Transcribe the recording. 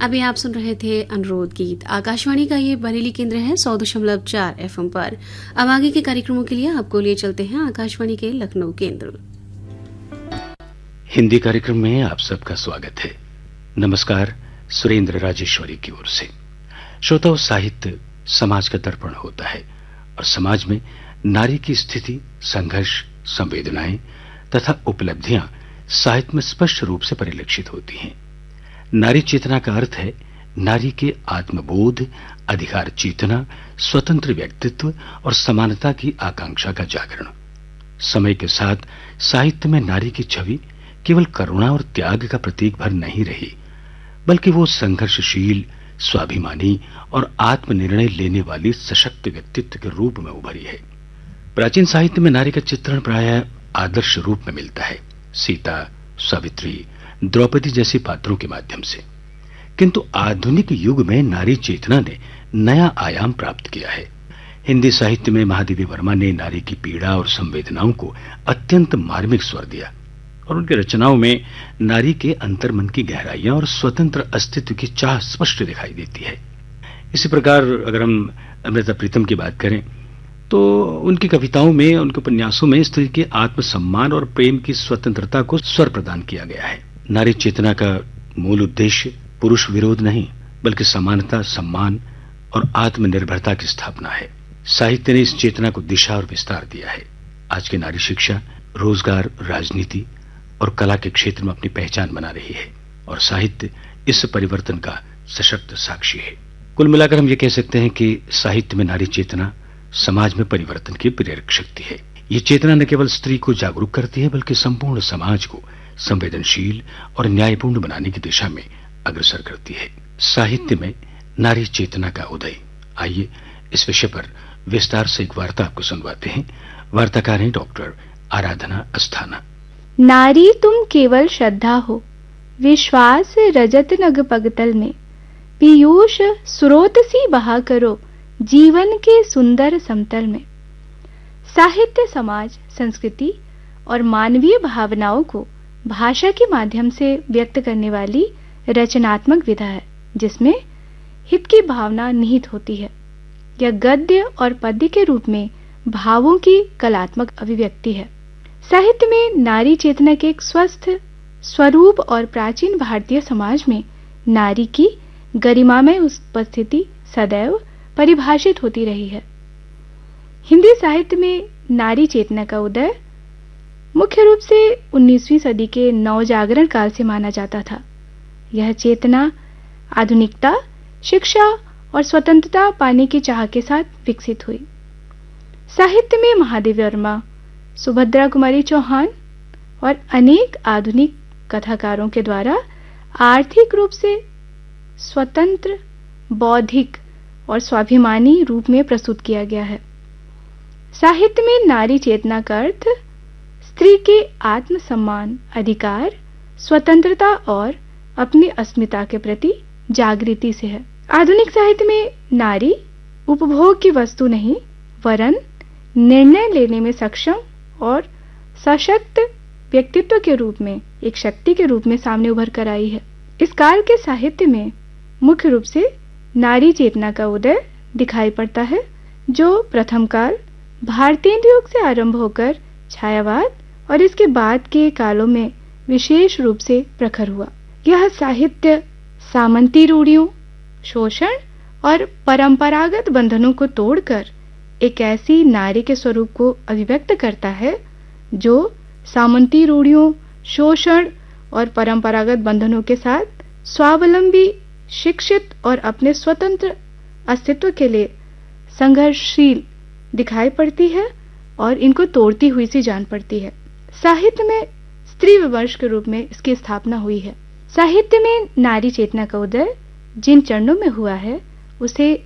अभी आप सुन रहे थे अनुरोध गीत। आकाशवाणी का ये बरेली केंद्र है 100.4 FM पर। अब आगे के कार्यक्रमों के लिए आपको लिए चलते हैं आकाशवाणी के लखनऊ केंद्र। हिंदी कार्यक्रम में आप सबका स्वागत है। नमस्कार। सुरेंद्र राजेश्वरी की ओर से। श्रोताओं, साहित्य समाज का दर्पण होता है और समाज में नारी की स्थिति, संघर्ष, संवेदनाएं तथा उपलब्धियां साहित्य में स्पष्ट रूप से परिलक्षित होती हैं। नारी चेतना का अर्थ है नारी के आत्मबोध, अधिकार चेतना, स्वतंत्र व्यक्तित्व और समानता की आकांक्षा का जागरण। समय के साथ साहित्य में नारी की छवि केवल करुणा और त्याग का प्रतीक भर नहीं रही, बल्कि वो संघर्षशील, स्वाभिमानी और आत्मनिर्णय लेने वाली सशक्त व्यक्तित्व के रूप में उभरी है। प्राचीन साहित्य में नारी का चित्रण प्रायः आदर्श रूप में मिलता है, सीता, सावित्री, द्रौपदी जैसे पात्रों के माध्यम से। किंतु आधुनिक युग में नारी चेतना ने नया आयाम प्राप्त किया है। हिंदी साहित्य में महादेवी वर्मा ने नारी की पीड़ा और संवेदनाओं को अत्यंत मार्मिक स्वर दिया और उनकी रचनाओं में नारी के अंतर्मन की गहराइयां और स्वतंत्र अस्तित्व की चाह स्पष्ट दिखाई देती है। इसी प्रकार अगर हम अमृता प्रीतम की बात करें तो उनकी कविताओं में, उनके उपन्यासों में स्त्री के आत्मसम्मान और प्रेम की स्वतंत्रता को स्वर प्रदान किया गया है। नारी चेतना का मूल उद्देश्य पुरुष विरोध नहीं, बल्कि समानता, सम्मान और आत्मनिर्भरता की स्थापना है। साहित्य ने इस चेतना को दिशा और विस्तार दिया है। आज की नारी शिक्षा, रोजगार, राजनीति और कला के क्षेत्र में अपनी पहचान बना रही है और साहित्य इस परिवर्तन का सशक्त साक्षी है। कुल मिलाकर हम ये कह सकते हैं कि साहित्य में नारी चेतना समाज में परिवर्तन की प्रेरक शक्ति है। ये चेतना न केवल स्त्री को जागरूक करती है, बल्कि संपूर्ण समाज को संवेदनशील और न्यायपूर्ण बनाने की दिशा में अग्रसर करती है। साहित्य में नारी चेतना का उदय। आइए इस विषय पर विस्तार से एक वार्ता आपको सुनवाते हैं। वार्ताकार हैं डॉक्टर आराधना अस्थाना। नारी तुम केवल श्रद्धा हो, विश्वास रजत नग पगतल में, पीयूष स्रोत सी बहा करो जीवन के सुंदर समतल में। साहित्य समाज, संस्कृति और मानवीय भावनाओं को भाषा के माध्यम से व्यक्त करने वाली रचनात्मक विधा है, जिसमें हित की भावना निहित होती है। यह गद्य और पद्य के रूप में भावों की कलात्मक अभिव्यक्ति है। साहित्य में नारी चेतना के एक स्वस्थ स्वरूप और प्राचीन भारतीय समाज में नारी की गरिमामय उपस्थिति सदैव परिभाषित होती रही है। हिंदी साहित्य में नारी चेतना का उदय मुख्य रूप से 19वीं सदी के नवजागरण काल से माना जाता था। यह चेतना आधुनिकता, शिक्षा और स्वतंत्रता पाने की चाह के साथ विकसित हुई। साहित्य में महादेवी वर्मा, सुभद्रा कुमारी चौहान और अनेक आधुनिक कथाकारों के द्वारा आर्थिक रूप से स्वतंत्र, बौद्धिक और स्वाभिमानी रूप में प्रस्तुत किया गया है। साहित्य में नारी चेतना का अर्थ स्त्री के आत्मसम्मान, अधिकार, स्वतंत्रता और अपनी अस्मिता के प्रति जागृति से है। आधुनिक साहित्य में नारी उपभोग की वस्तु नहीं, वरन निर्णय लेने में सक्षम और सशक्त व्यक्तित्व के रूप में, एक शक्ति के रूप में सामने उभर कर आई है। इस काल के साहित्य में मुख्य रूप से नारी चेतना का उदय दिखाई पड़ता है, जो प्रथम काल भारतीय युग से आरंभ होकर छायावाद और इसके बाद के कालों में विशेष रूप से प्रखर हुआ। यह साहित्य सामंती रूढ़ियों, शोषण और परंपरागत बंधनों को तोड़कर एक ऐसी नारी के स्वरूप को अभिव्यक्त करता है जो सामंती रूढ़ियों, शोषण और परंपरागत बंधनों के साथ स्वावलंबी, शिक्षित और अपने स्वतंत्र अस्तित्व के लिए संघर्षशील दिखाई पड़ती है और इनको तोड़ती हुई सी जान पड़ती है। साहित्य में स्त्री विमर्श के रूप में इसकी स्थापना हुई है। साहित्य में नारी चेतना का उदय जिन चरणों में हुआ है उसे